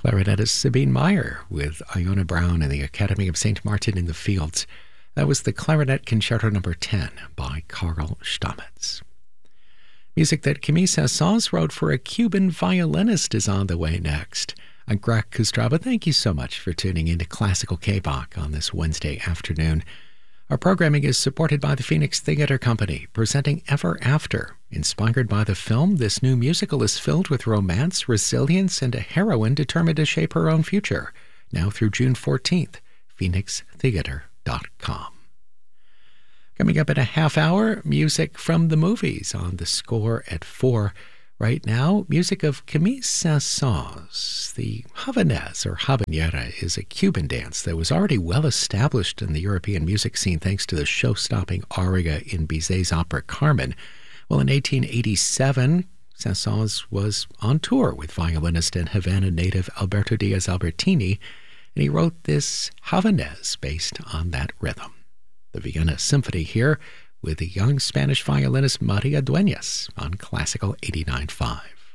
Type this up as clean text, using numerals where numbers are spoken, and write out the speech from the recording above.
Clarinetist Sabine Meyer with Iona Brown and the Academy of St. Martin in the Fields. That was the Clarinet Concerto No. 10 by Carl Stamitz. Music that Camille Saint-Saëns wrote for a Cuban violinist is on the way next. I'm Greg Kostraba. Thank you so much for tuning into Classical K-Bach on this Wednesday afternoon. Our programming is supported by the Phoenix Theatre Company, presenting Ever After. Inspired by the film, this new musical is filled with romance, resilience, and a heroine determined to shape her own future. Now through June 14th, phoenixtheatre.com. Coming up in a half hour, music from the movies on the score at 4. Right now, music of Camille Saint-Saëns. The Havanaise, or Habanera, is a Cuban dance that was already well established in the European music scene thanks to the show-stopping aria in Bizet's opera Carmen. Well, in 1887, Saint-Saëns was on tour with violinist and Havana native Alberto Diaz Albertini, and he wrote this Havanaise based on that rhythm. The Vienna Symphony here, with the young Spanish violinist Maria Dueñas on Classical 89.5.